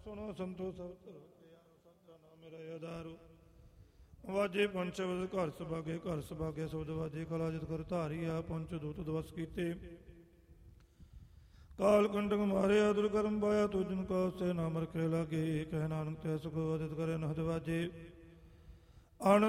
ਸੁਣੋ ਸੰਤੋ ਸਭ ਸੱਚਾ ਨਾਮ ਮੇਰਾ ਆਧਾਰੂ ਵਾਜੇ ਪੰਜ ਸ਼ਬਦ ਘਰ ਸੁਭਾਗੇ ਸ਼ਬਦ ਵਾਜੇ ਕਲਾ ਜਿਤ ਕਰ ਧਾਰੀਆ ਪੰਚ ਦੂਤ ਦਵਸ ਕੀਤੇ ਕਾਲ ਕੰਟਕ ਮਾਰਿਆ ਦੁਰਕਰਮ ਪਾਇਆ ਤੁਜਨ ਕਾ ਸੇ ਨਾਮ ਰਖੇ ਲਾਗੇ ਕਹਿ ਨਾਨਕ ਤੈ ਸੁਖ ਅਦਿਤ ਕਰੇ ਨਹਦ ਵਾਜੇ ਅਣ